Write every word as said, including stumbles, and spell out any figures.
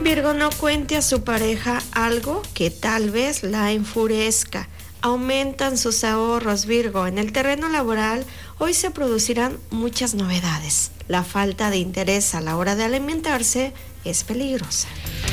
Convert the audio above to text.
Virgo, no cuente a su pareja algo que tal vez la enfurezca. Aumentan sus ahorros, Virgo. En el terreno laboral, hoy se producirán muchas novedades. La falta de interés a la hora de alimentarse es peligrosa.